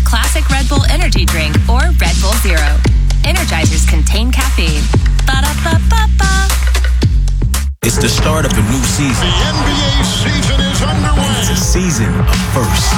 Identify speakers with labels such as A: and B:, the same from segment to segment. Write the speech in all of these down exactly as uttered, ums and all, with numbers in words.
A: classic Red Bull energy drink or Red Bull Zero. Energizers contain caffeine. Ba-da-ba-ba-ba.
B: It's the start of a new season.
C: The N B A season is underway.
B: It's a season of firsts.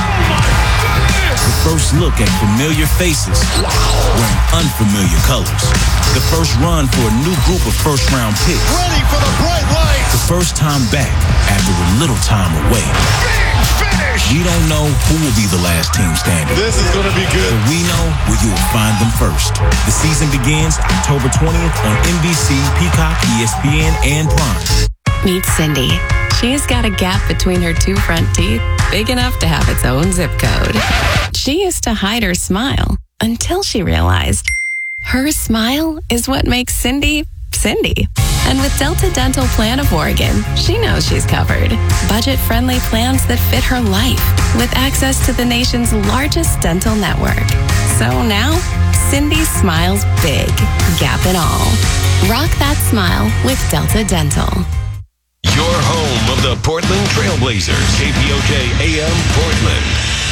B: The first look at familiar faces wearing unfamiliar colors. The first run for a new group of first-round picks.
C: Ready for the bright lights.
B: The first time back after a little time away.
C: Big finish.
B: We don't know who will be the last team standing.
C: This is going to be good.
B: But we know where you will find them first. The season begins October twentieth on N B C, Peacock, E S P N, and Prime.
D: Meet Cindy. She's got a gap between her two front teeth big enough to have its own zip code. She used to hide her smile until she realized her smile is what makes Cindy, Cindy. And with Delta Dental Plan of Oregon, she knows she's covered. Budget-friendly plans that fit her life with access to the nation's largest dental network. So now, Cindy smiles big, gap and all. Rock that smile with Delta Dental.
E: Your home of the Portland Trailblazers, K P O J A M Portland.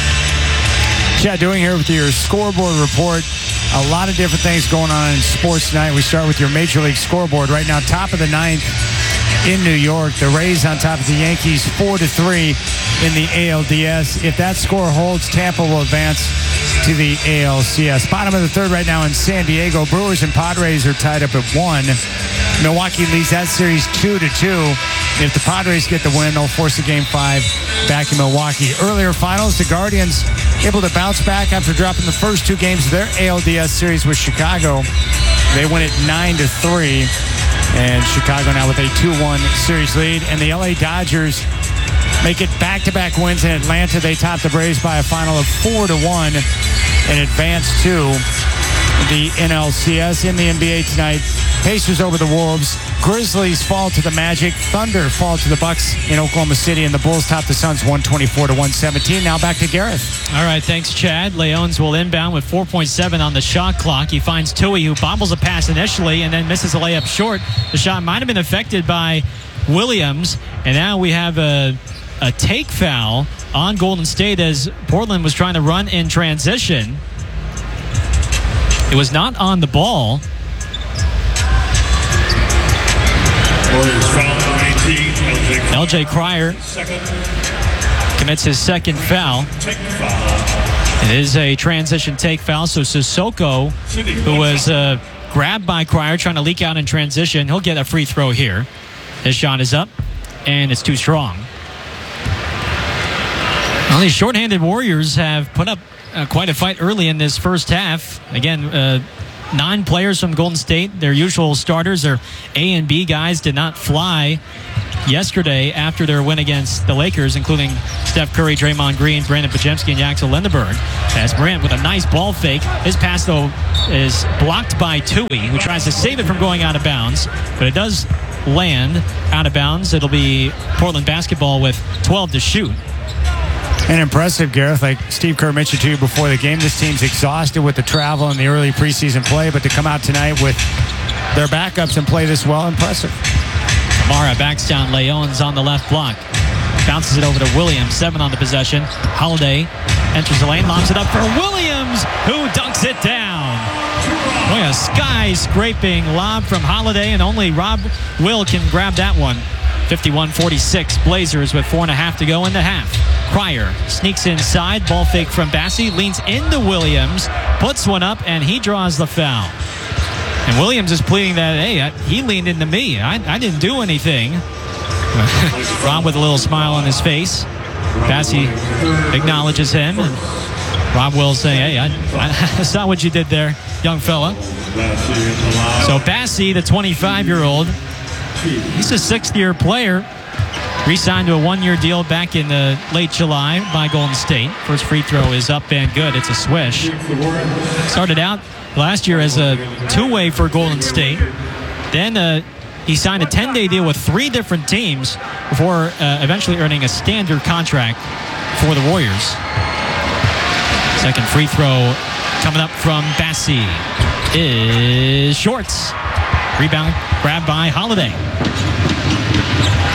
F: Chad Doing here with your scoreboard report. A lot of different things going on in sports tonight. We start with your Major League scoreboard. Right now, top of the ninth in New York. The Rays on top of the Yankees, four to three in the A L D S. If that score holds, Tampa will advance to the A L C S. Bottom of the third right now in San Diego. Brewers and Padres are tied up at one. Milwaukee leads that series two to two. If the Padres get the win, they'll force a game five back in Milwaukee. Earlier finals, the Guardians able to bounce back after dropping the first two games of their A L D S series with Chicago. They win it nine to three. And Chicago now with a two one series lead. And the L A Dodgers make it back-to-back wins in Atlanta. They top the Braves by a final of four to one and advance to the N L C S. In the N B A tonight, Pacers over the Wolves. Grizzlies fall to the Magic. Thunder fall to the Bucks in Oklahoma City. And the Bulls top the Suns one twenty-four to one seventeen. Now back to Gareth.
G: All right, thanks, Chad. Leons will inbound with four point seven on the shot clock. He finds Tui, who bobbles a pass initially and then misses a layup short. The shot might have been affected by Williams. And now we have a, a take foul on Golden State as Portland was trying to run in transition. It was not on the ball. L J Cryer commits his second foul. It is a transition take foul, so Sissoko, who was uh, grabbed by Cryer trying to leak out in transition, he'll get a free throw here. His shot is up, and it's too strong. Well, these shorthanded Warriors have put up uh, quite a fight early in this first half. Again, uh, nine players from Golden State, their usual starters, their A and B guys, did not fly yesterday after their win against the Lakers, including Steph Curry, Draymond Green, Brandon Pajemski, and Axel Lindenberg. As Morant with a nice ball fake. His pass, though, is blocked by Tui, who tries to save it from going out of bounds, but it does land out of bounds. It'll be Portland basketball with twelve to shoot.
F: And impressive, Gareth. Like Steve Kerr mentioned to you before the game, this team's exhausted with the travel and the early preseason play, but to come out tonight with their backups and play this well, impressive.
G: Mara backs down Leons on the left block. Bounces it over to Williams, seven on the possession. Holiday enters the lane, lobs it up for Williams, who dunks it down. Boy, a sky-scraping lob from Holiday, and only Rob Will can grab that one. fifty-one forty-six, Blazers with four and a half to go in the half. Cryer sneaks inside, ball fake from Bassie, leans into Williams, puts one up, and he draws the foul. And Williams is pleading that, hey, I, he leaned into me. I, I didn't do anything. Rob with a little smile on his face. Bassie acknowledges him. And Rob Will's saying, hey, I, I saw what you did there, young fella. So Bassie, the twenty-five-year-old, he's a sixth-year player. Re-signed to a one-year deal back in the late July by Golden State. First free throw is up and good. It's a swish. Started out last year as a two-way for Golden State. Then uh, he signed a ten-day deal with three different teams before uh, eventually earning a standard contract for the Warriors. Second free throw coming up from Bassie is Shorts. Rebound grabbed by Holiday.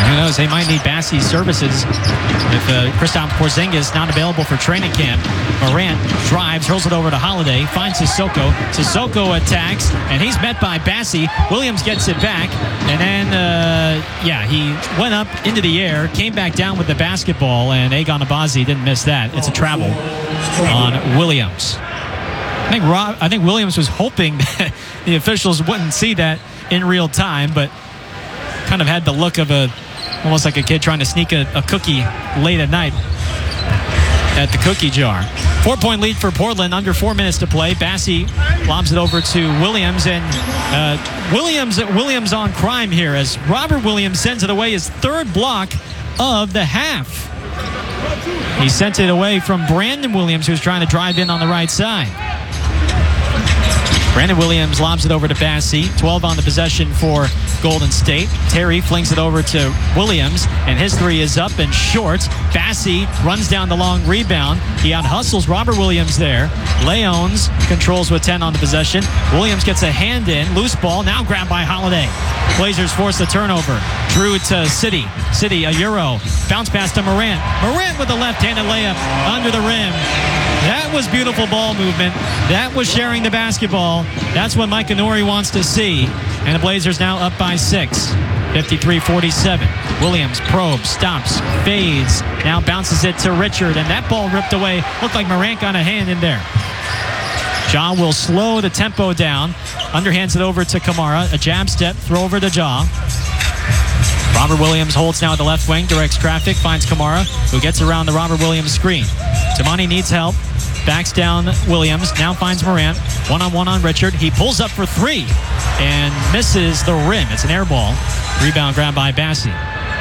G: Who knows? They might need Bassey's services if uh, Kristaps Porzingis not available for training camp. Morant drives, hurls it over to Holiday, finds Sissoko. Sissoko attacks, and he's met by Bassey. Williams gets it back, and then, uh, yeah, he went up into the air, came back down with the basketball, and Egon Abazi didn't miss that. It's a travel on Williams. I think Rob, I think Williams was hoping that the officials wouldn't see that in real time, but kind of had the look of a almost like a kid trying to sneak a, a cookie late at night at the cookie jar. Four-point lead for Portland, under four minutes to play. Bassey lobs it over to Williams, and uh, Williams Williams on crime here as Robert Williams sends it away, his third block of the half. He sent it away from Brandon Williams, who's trying to drive in on the right side. Brandon Williams lobs it over to Bassey. twelve on the possession for Golden State. Terry flings it over to Williams, and his three is up and short. Bassey runs down the long rebound. He out-hustles Robert Williams there. Leons controls with ten on the possession. Williams gets a hand in. Loose ball, now grabbed by Holiday. Blazers force the turnover. Drew to City. City, a Euro. Bounce pass to Morant. Morant with a left-handed layup under the rim. That was beautiful ball movement. That was sharing the basketball. That's what Mike Inori wants to see. And the Blazers now up by six. fifty-three forty-seven. Williams probes, stops, fades. Now bounces it to Richard. And that ball ripped away. Looked like Morant got a hand in there. Ja will slow the tempo down. Underhands it over to Kamara. A jab step, throw over to Ja. Robert Williams holds now at the left wing, directs traffic, finds Kamara, who gets around the Robert Williams screen. Tamani needs help, backs down Williams, now finds Morant, one-on-one on Richard. He pulls up for three and misses the rim. It's an air ball. Rebound grabbed by Bassey.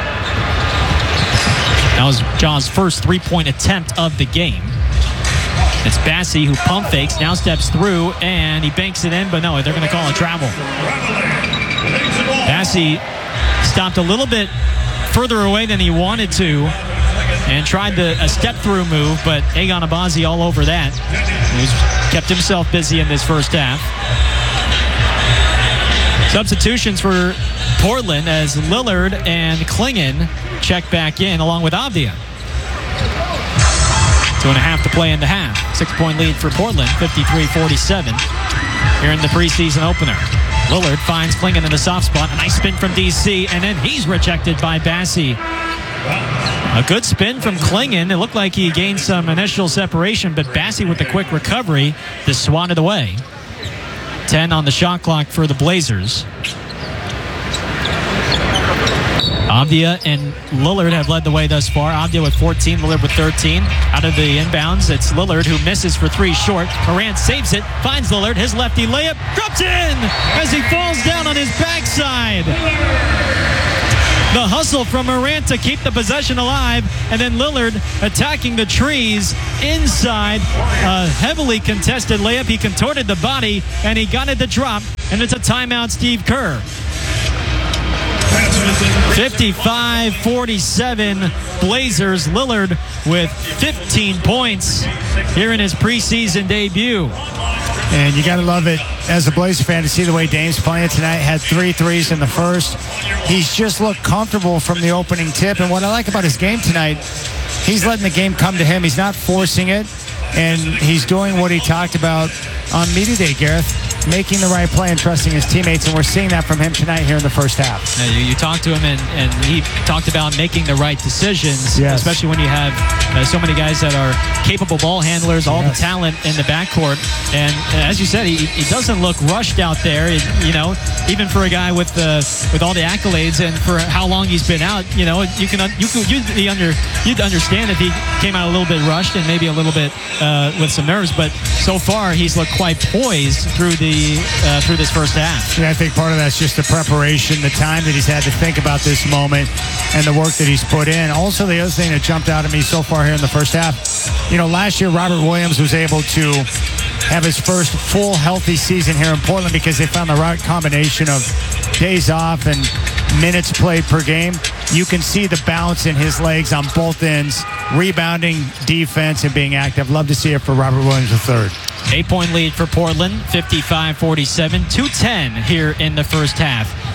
G: That was Ja's first three-point attempt of the game. It's Bassey who pump fakes, now steps through, and he banks it in, but no, they're going to call a travel. Bassey stopped a little bit further away than he wanted to and tried the, a step-through move, but Egon Abazi all over that. He's kept himself busy in this first half. Substitutions for Portland as Lillard and Klingon check back in along with Avdia. Two and a half to play in the half. Six-point lead for Portland, fifty-three forty-seven here in the preseason opener. Lillard finds Klingon in the soft spot. A nice spin from D C, and then he's rejected by Bassey. A good spin from Klingon. It looked like he gained some initial separation, but Bassey with the quick recovery just swatted away. ten on the shot clock for the Blazers. Avdia and Lillard have led the way thus far. Avdia with fourteen, Lillard with thirteen. Out of the inbounds, it's Lillard who misses for three short. Morant saves it, finds Lillard. His lefty layup drops in as he falls down on his backside. The hustle from Morant to keep the possession alive, and then Lillard attacking the trees inside. A heavily contested layup. He contorted the body, and he got it to drop, and it's a timeout, Steve Kerr. fifty-five forty-seven Blazers. Lillard with fifteen points here in his preseason debut.
F: And you got to love it as a Blazer fan to see the way Dame's playing tonight. Had three threes in the first. He's just looked comfortable from the opening tip. And what I like about his game tonight, he's letting the game come to him. He's not forcing it. And he's doing what he talked about on Media Day, Gareth, making the right play and trusting his teammates. And we're seeing that from him tonight here in the first half.
G: Yeah, you, you talked to him, and, and he talked about making the right decisions,
F: yes.
G: especially when you have uh, so many guys that are capable ball handlers, all yes. the talent in the backcourt. And uh, as you said, he, he doesn't look rushed out there. It, you know, even for a guy with uh, with all the accolades and for how long he's been out, you know, you can you can you'd, be under, you'd understand if he came out a little bit rushed and maybe a little bit uh, with some nerves. But so far, he's looked quite poised through the Uh, through this first half.
F: Yeah, I think part of that's just the preparation, the time that he's had to think about this moment, and the work that he's put in. Also, the other thing that jumped out at me so far here in the first half, you know, last year Robert Williams was able to have his first full healthy season here in Portland because they found the right combination of days off and minutes played per game. You can see the bounce in his legs on both ends, rebounding, defense, and being active. Love to see it for Robert Williams the third.
G: Eight-point lead for Portland, fifty-five forty-seven, two ten here in the first half.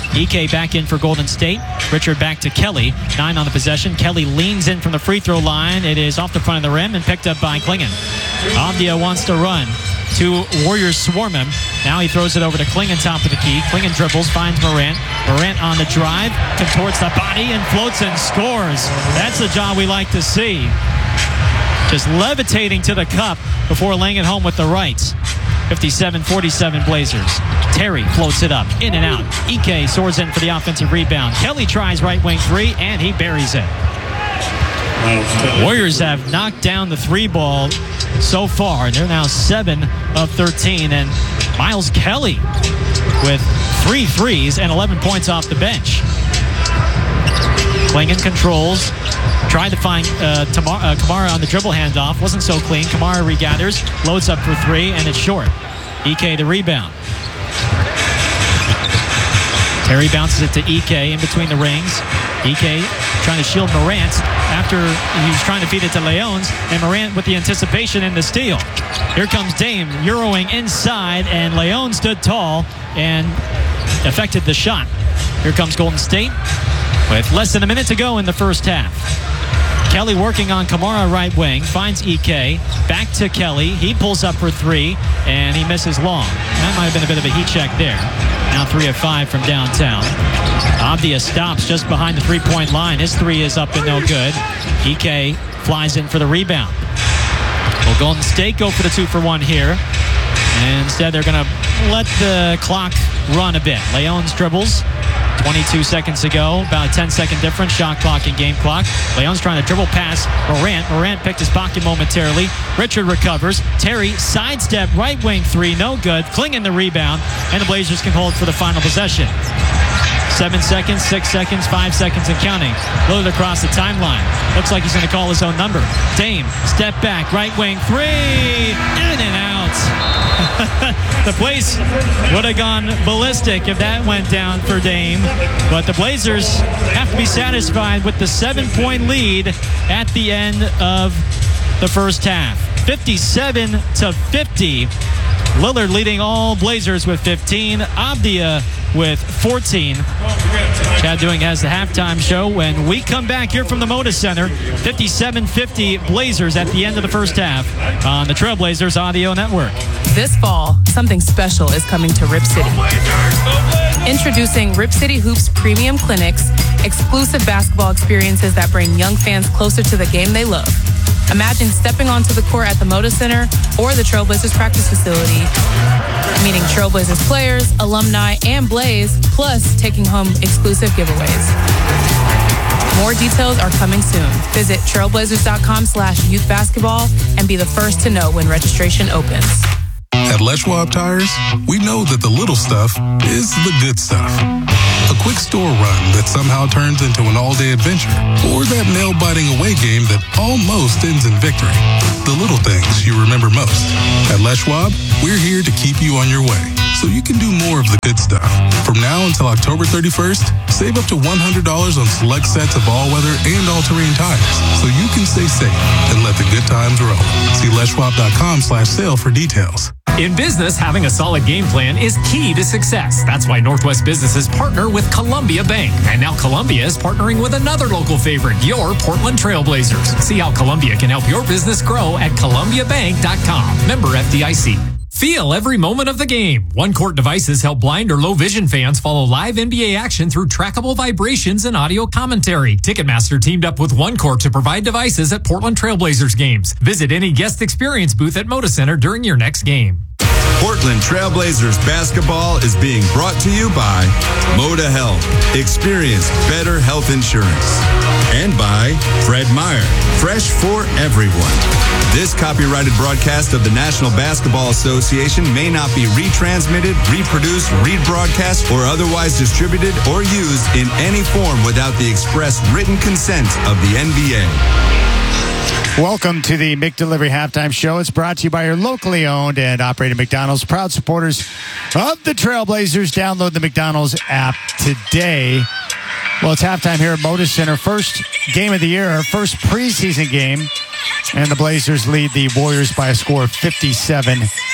G: E K back in for Golden State. Richard back to Kelly. Nine on the possession. Kelly leans in from the free throw line. It is off the front of the rim and picked up by Klingon. Avdia wants to run. Two Warriors swarm him. Now he throws it over to Klingon, top of the key. Klingon dribbles, finds Morant. Morant on the drive, contorts the body and floats and scores. That's the job we like to see. Just levitating to the cup before laying it home with the right. fifty-seven forty-seven Blazers. Terry floats it up, in and out. E K soars in for the offensive rebound. Kelly tries right wing three, and he buries it. Warriors have knocked down the three ball so far. They're now seven of thirteen, and Miles Kelly with three threes and eleven points off the bench. Klingon controls. Tried to find uh, Tamar- uh, Kamara on the dribble handoff. Wasn't so clean. Kamara regathers, loads up for three, and it's short. E K the rebound. Terry bounces it to E K in between the rings. E K trying to shield Morant after he was trying to feed it to Leons, and Morant with the anticipation and the steal. Here comes Dame Euroing inside, and Leon stood tall and affected the shot. Here comes Golden State with less than a minute to go in the first half. Kelly working on Kamara right wing, finds E K, back to Kelly. He pulls up for three, and he misses long. That might have been a bit of a heat check there. Now three of five from downtown. Avdia stops just behind the three-point line. His three is up and no good. E K flies in for the rebound. Well, Golden State go for the two for one here. And instead, they're going to let the clock run a bit. Leon's dribbles. twenty-two seconds ago, about a ten-second difference, shot clock and game clock. Leon's trying to dribble past Morant. Morant picked his pocket momentarily. Richard recovers. Terry sidestep right wing three, no good. Klingon the rebound, and the Blazers can hold for the final possession. Seven seconds, six seconds, five seconds, and counting. Loaded across the timeline. Looks like he's going to call his own number. Dame, step back, right wing three, in and out. The place would have gone ballistic if that went down for Dame. But the Blazers have to be satisfied with the seven-point lead at the end of the first half. fifty-seven to fifty. Lillard leading all Blazers with fifteen. Avdia with fourteen. Chad Doing has the halftime show when we come back here from the Moda Center. fifty-seven fifty Blazers at the end of the first half on the Trailblazers Audio Network.
H: This fall, something special is coming to Rip City. Introducing Rip City Hoops Premium Clinics, exclusive basketball experiences that bring young fans closer to the game they love. Imagine stepping onto the court at the Moda Center or the Trailblazers practice facility, meeting Trailblazers players, alumni, and Blaze, plus taking home exclusive giveaways. More details are coming soon. Visit trailblazers.com slash youth basketball and be the first to know when registration opens.
I: At Les Schwab Tires, we know that the little stuff is the good stuff. A quick store run that somehow turns into an all-day adventure, or that nail-biting away game that almost ends in victory. The little things you remember most. At Les Schwab, we're here to keep you on your way, so you can do more of the good stuff. From now until October thirty-first, save up to one hundred dollars on select sets of all-weather and all-terrain tires, so you can stay safe and let the good times roll. See leschwab.com slash sale for details.
J: In business, having a solid game plan is key to success. That's why Northwest businesses partner with Columbia Bank. And now Columbia is partnering with another local favorite, your Portland Trailblazers. See how Columbia can help your business grow at columbia bank dot com. Member F D I C. Feel every moment of the game. One Court devices help blind or low vision fans follow live N B A action through trackable vibrations and audio commentary. Ticketmaster teamed up with One Court to provide devices at Portland Trailblazers games. Visit any guest experience booth at Moda Center during your next game.
K: Portland Trailblazers basketball is being brought to you by Moda Health. Experience better health insurance. And by Fred Meyer. Fresh for everyone. This copyrighted broadcast of the National Basketball Association may not be retransmitted, reproduced, rebroadcast, or otherwise distributed or used in any form without the express written consent of the N B A.
F: Welcome to the McDelivery Halftime Show. It's brought to you by your locally owned and operated McDonald's, proud supporters of the Trailblazers. Download the McDonald's app today. Well, it's halftime here at Moda Center. First game of the year, our first preseason game. And the Blazers lead the Warriors by a score of fifty-seven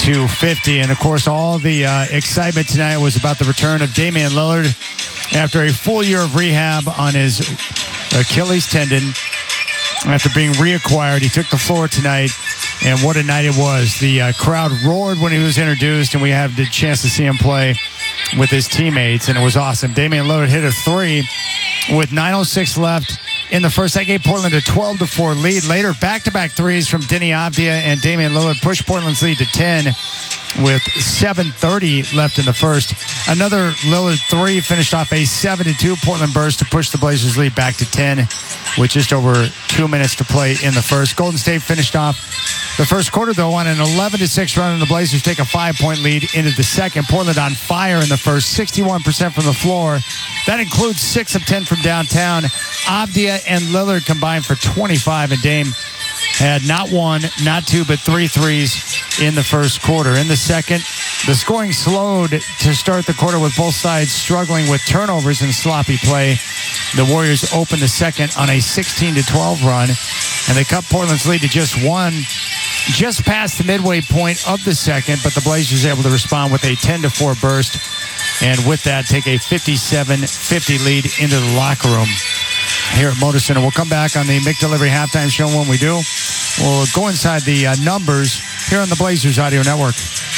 F: to fifty. And, of course, all the uh, excitement tonight was about the return of Damian Lillard after a full year of rehab on his Achilles tendon. After being reacquired, he took the floor tonight, and what a night it was. The uh, crowd roared when he was introduced, and we had the chance to see him play with his teammates, and it was awesome. Damian Lillard hit a three with nine oh six left in the first. That gave Portland a twelve to four lead. Later, back-to-back threes from Deni Avdija and Damian Lillard pushed Portland's lead to ten with seven thirty left in the first. Another Lillard three finished off a seven to two Portland burst to push the Blazers' lead back to ten with just over two minutes to play in the first. Golden State finished off the first quarter, though, on an eleven to six run, and the Blazers take a five-point lead into the second. Portland on fire in the first, sixty-one percent from the floor. That includes six of ten from downtown. Avdija and Lillard combined for twenty-five, and Dame had not one, not two, but three threes in the first quarter. In the second, the scoring slowed to start the quarter with both sides struggling with turnovers and sloppy play. The Warriors opened the second on a sixteen to twelve run, and they cut Portland's lead to just one just past the midway point of the second, but the Blazers able to respond with a ten to four burst, and with that, take a fifty-seven fifty lead into the locker room here at Moda Center. We'll come back on the McDelivery halftime show when we do. We'll go inside the uh, numbers here on the Blazers Audio Network.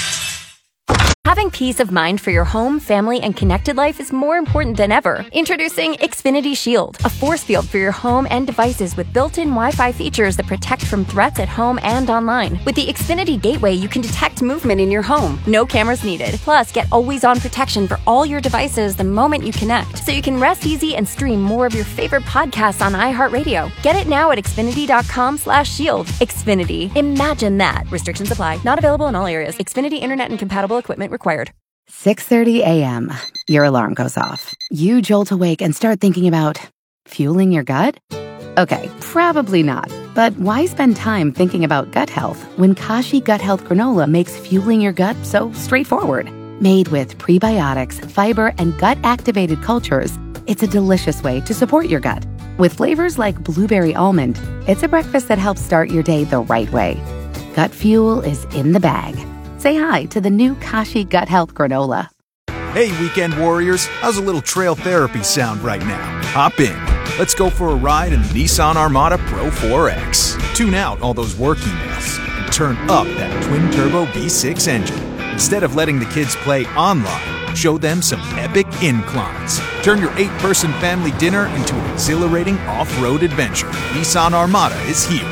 L: Having peace of mind for your home, family, and connected life is more important than ever. Introducing Xfinity Shield, a force field for your home and devices with built-in Wi-Fi features that protect from threats at home and online. With the Xfinity Gateway, you can detect movement in your home. No cameras needed. Plus, get always-on protection for all your devices the moment you connect, so you can rest easy and stream more of your favorite podcasts on iHeartRadio. Get it now at Xfinity.com slash shield. Xfinity. Imagine that. Restrictions apply. Not available in all areas. Xfinity Internet and compatible equipment required.
M: six thirty a.m. Your alarm goes off. You jolt awake and start thinking about fueling your gut? Okay, probably not. But why spend time thinking about gut health when Kashi Gut Health Granola makes fueling your gut so straightforward? Made with prebiotics, fiber, and gut-activated cultures, it's a delicious way to support your gut. With flavors like blueberry almond, it's a breakfast that helps start your day the right way. Gut fuel is in the bag. Say hi to the new Kashi Gut Health Granola.
N: Hey, weekend warriors. How's a little trail therapy sound right now? Hop in. Let's go for a ride in the Nissan Armada Pro four X. Tune out all those work emails and turn up that twin-turbo V six engine. Instead of letting the kids play online, show them some epic inclines. Turn your eight-person family dinner into an exhilarating off-road adventure. Nissan Armada is here.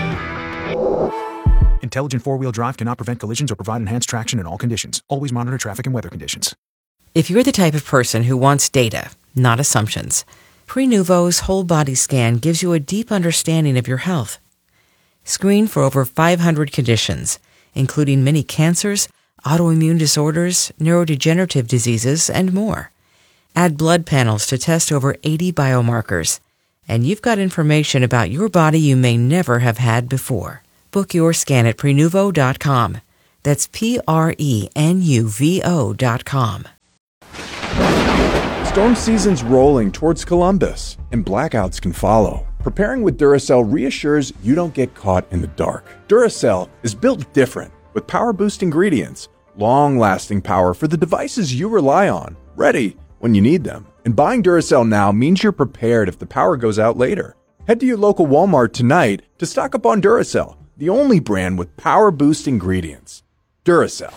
N: Intelligent four-wheel drive cannot prevent collisions or provide enhanced traction in all conditions. Always monitor traffic and weather conditions.
O: If you're the type of person who wants data, not assumptions, Prenuvo's whole body scan gives you a deep understanding of your health. Screen for over five hundred conditions, including many cancers, autoimmune disorders, neurodegenerative diseases, and more. Add blood panels to test over eighty biomarkers, and you've got information about your body you may never have had before. Book your scan at Prenuvo dot com. That's P R E N U V O dot com.
P: Storm season's rolling towards Columbus, and blackouts can follow. Preparing with Duracell reassures you don't get caught in the dark. Duracell is built different, with power-boost ingredients, long-lasting power for the devices you rely on, ready when you need them. And buying Duracell now means you're prepared if the power goes out later. Head to your local Walmart tonight to stock up on Duracell, the only brand with power-boost ingredients. Duracell.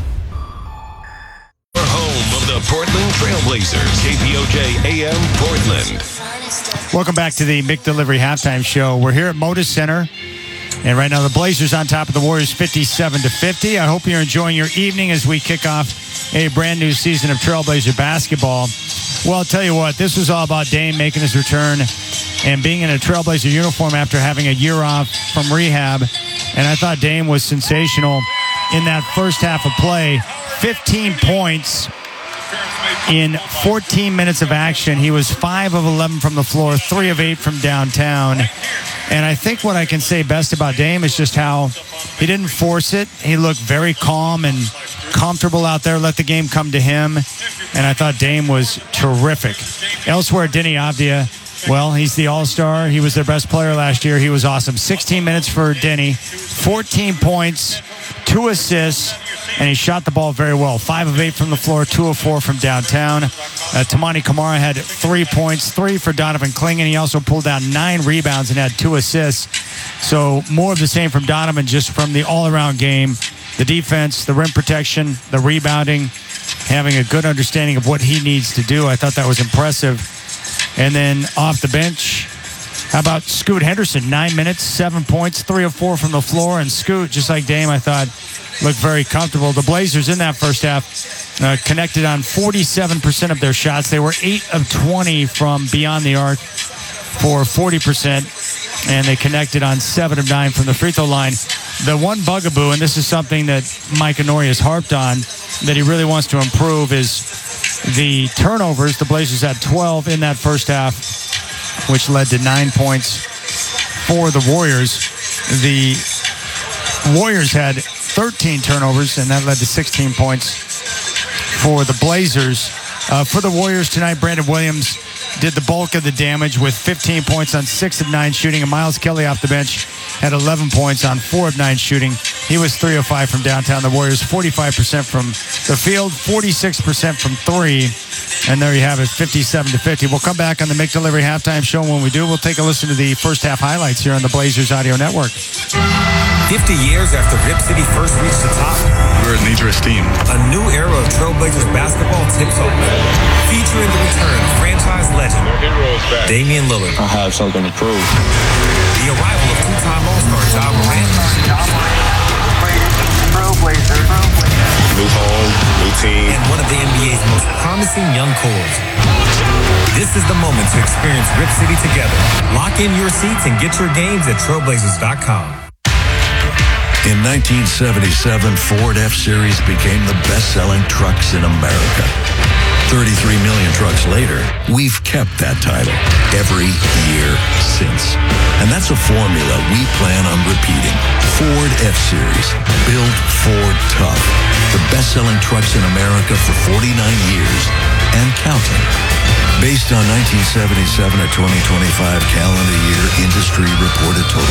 E: Home of the Portland Trailblazers, K P O J A M Portland.
F: Welcome back to the McDelivery halftime show. We're here at Moda Center, and right now the Blazers on top of the Warriors fifty-seven to fifty. I hope you're enjoying your evening as we kick off a brand new season of Trailblazer basketball. Well, I'll tell you what, this was all about Dame making his return and being in a Trailblazer uniform after having a year off from rehab. And I thought Dame was sensational in that first half of play. fifteen points in fourteen minutes of action. He was five of eleven from the floor, three of eight from downtown. And I think what I can say best about Dame is just how he didn't force it. He looked very calm and comfortable out there, let the game come to him. And I thought Dame was terrific. Elsewhere, Deni Avdija, well, he's the all-star. He was their best player last year. He was awesome. sixteen minutes for Deni, fourteen points, two assists, and he shot the ball very well. Five of eight from the floor, two of four from downtown. Uh, Tamani Kamara had three points, three for Donovan Clingan. He also pulled down nine rebounds and had two assists. So more of the same from Donovan, just from the all-around game. The defense, the rim protection, the rebounding, having a good understanding of what he needs to do. I thought that was impressive. And then off the bench, how about Scoot Henderson? Nine minutes, seven points, three of four from the floor. And Scoot, just like Dame, I thought, looked very comfortable. The Blazers in that first half uh, connected on forty-seven percent of their shots. They were eight of twenty from beyond the arc for forty percent. And they connected on seven of nine from the free throw line. The one bugaboo, and this is something that Mike Inouye has harped on, that he really wants to improve, is the turnovers. The Blazers had twelve in that first half, which led to nine points for the Warriors. The Warriors had thirteen turnovers, and that led to sixteen points for the Blazers. Uh, for the Warriors tonight, Brandon Williams did the bulk of the damage with fifteen points on six of nine shooting, and Miles Kelly off the bench had eleven points on four of nine shooting. He was three of five from downtown. The Warriors forty-five percent from the field, forty-six percent from three. And there you have it, fifty-seven to fifty. We'll come back on the Mick Delivery halftime show. When we do, we'll take a listen to the first half highlights here on the Blazers Audio Network.
Q: fifty years after Rip City first reached the top,
C: we're an dangerous team.
Q: A new era of Trailblazers basketball tips off, featuring the return of franchise legend Damian Lillard.
R: I have something to prove.
Q: The arrival of two-time All-Star Ja Morant.
R: Trailblazers. New home, new team.
Q: And one of the N B A's most promising young cores. This is the moment to experience Rip City together. Lock in your seats and get your games at trailblazers dot com.
S: In nineteen seventy-seven, Ford F-Series became the best-selling trucks in America. thirty-three million trucks later, we've kept that title every year since. And that's a formula we plan on repeating. Ford F-Series, built Ford tough. The best-selling trucks in America for forty-nine years and counting. Based on nineteen seventy-seven to twenty twenty-five calendar year industry reported total